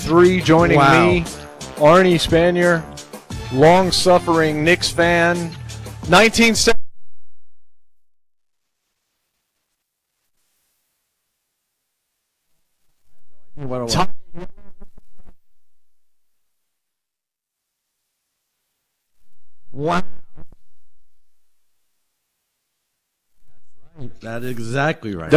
53 joining me, Arnie Spanier, long-suffering Knicks fan, 1970. Wow. That is exactly right.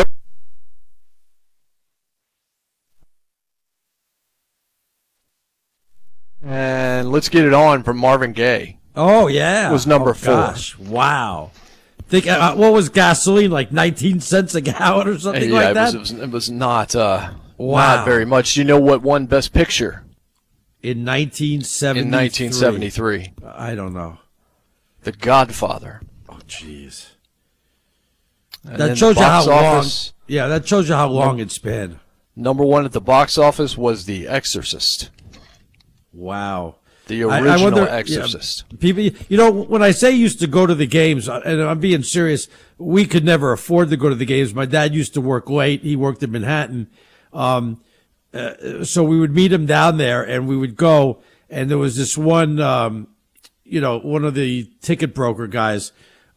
And let's get it on from Marvin Gaye. Oh, yeah. Was number 4. Gosh, wow. Think what was gasoline, like 19 cents a gallon or something like that? It was not very much. You know what won Best Picture? In 1973. In 1973. I don't know. The Godfather. Oh, jeez. That shows you how long. Yeah, that shows you how long it's been. Number 1 at the box office was The Exorcist. Wow. The original Exorcist. Yeah, people, when I say used to go to the games, and I'm being serious, we could never afford to go to the games. My dad used to work late. He worked in Manhattan. So we would meet him down there and we would go. And there was this one, one of the ticket broker guys,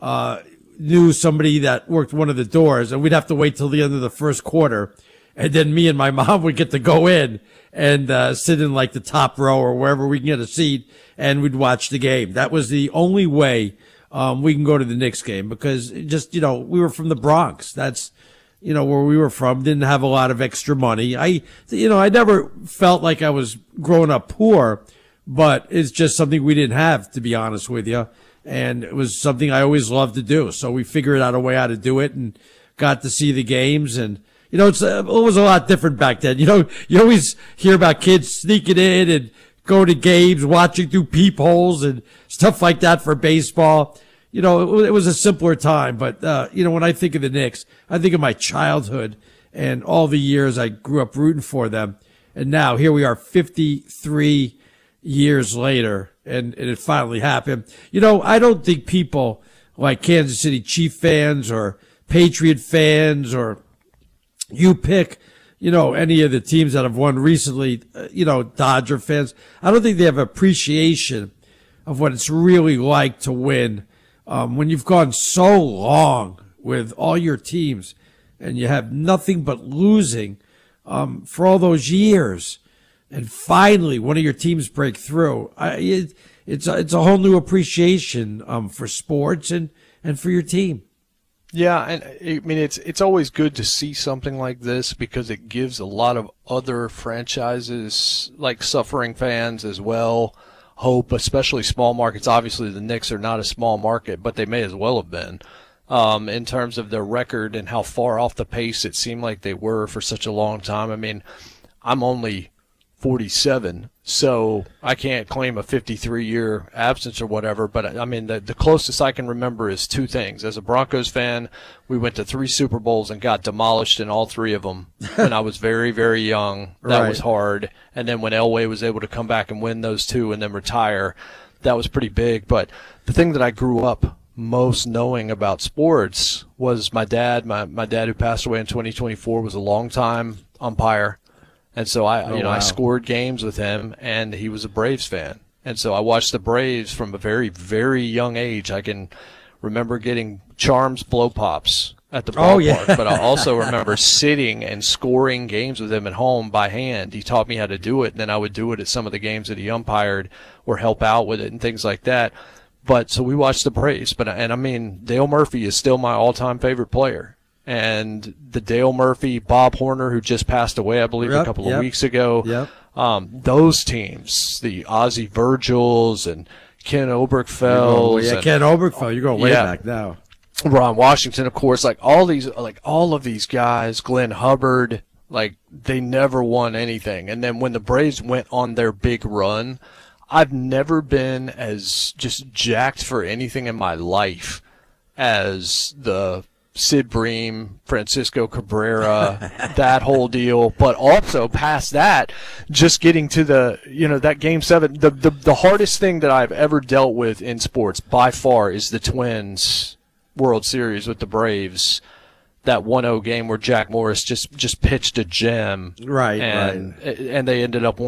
knew somebody that worked one of the doors, and we'd have to wait till the end of the first quarter. And then me and my mom would get to go in and sit in like the top row or wherever we can get a seat, and we'd watch the game. That was the only way we can go to the Knicks game, because we were from the Bronx. That's where we were from. Didn't have a lot of extra money. I never felt like I was growing up poor, but it's just something we didn't have, to be honest with you. And it was something I always loved to do. So we figured out a way how to do it and got to see the games. And, it was a lot different back then. You always hear about kids sneaking in and go to games, watching through peepholes and stuff like that for baseball. It was a simpler time. But, when I think of the Knicks, I think of my childhood and all the years I grew up rooting for them. And now here we are 53 years later, and it finally happened. I don't think people like Kansas City Chief fans or Patriot fans, or you pick, any of the teams that have won recently, Dodger fans, I don't think they have appreciation of what it's really like to win when you've gone so long with all your teams and you have nothing but losing for all those years. And finally, one of your teams break through. It's a whole new appreciation for sports and for your team. Yeah, and I mean it's always good to see something like this, because it gives a lot of other franchises, like suffering fans as well, hope, especially small markets. Obviously, the Knicks are not a small market, but they may as well have been in terms of their record and how far off the pace it seemed like they were for such a long time. I mean, I'm only 47, so I can't claim a 53-year absence or whatever, but I mean the closest I can remember is 2 things. As a Broncos fan, we went to 3 Super Bowls and got demolished in all 3 of them when I was very, very young. That was hard. And then when Elway was able to come back and win those 2 and then retire, that was pretty big. But the thing that I grew up most knowing about sports was my dad. My dad, who passed away in 2024, was a long-time umpire. And so I scored games with him, and he was a Braves fan. And so I watched the Braves from a very, very young age. I can remember getting Charms blow pops at the ballpark, but I also remember sitting and scoring games with him at home by hand. He taught me how to do it, and then I would do it at some of the games that he umpired or help out with it and things like that. But so we watched the Braves, and I mean, Dale Murphy is still my all-time favorite player. And the Dale Murphy, Bob Horner, who just passed away, I believe, a couple of weeks ago. Those teams, the Ozzie Virgils and Ken Oberkfell. Ken Oberkfell. You're going way back now. Ron Washington, of course. All of these guys, Glenn Hubbard, they never won anything. And then when the Braves went on their big run, I've never been as just jacked for anything in my life as the Sid Bream, Francisco Cabrera, that whole deal. But also past that, just getting to that Game 7, the hardest thing that I've ever dealt with in sports by far is the Twins World Series with the Braves. That 1-0 game where Jack Morris just pitched a gem. Right. And they ended up